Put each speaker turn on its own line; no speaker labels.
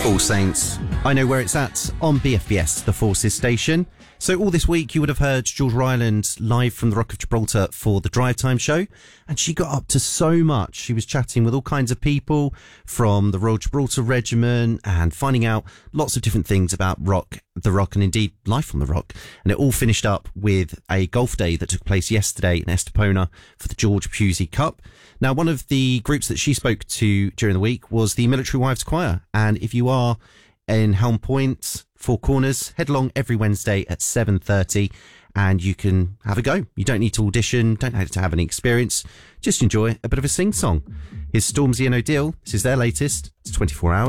All Saints. I know where it's at on BFBS, the Forces station. So all this week you would have heard George Ryland live from the Rock of Gibraltar for the Drive Time show, and she got up to so much. She was chatting with all kinds of people from the Royal Gibraltar Regiment and finding out lots of different things about the rock and indeed life on the rock. And it all finished up with a golf day that took place yesterday in Estepona for the George Pusey Cup. Now, one of the groups that she spoke to during the week was the Military Wives Choir. And if you are in Helm Point, Four Corners, head along every Wednesday at 7:30 and you can have a go. You don't need to audition, don't have to have any experience, just enjoy a bit of a sing-song. Here's Stormzy and O'Deal. This is their latest. It's 24 Hours.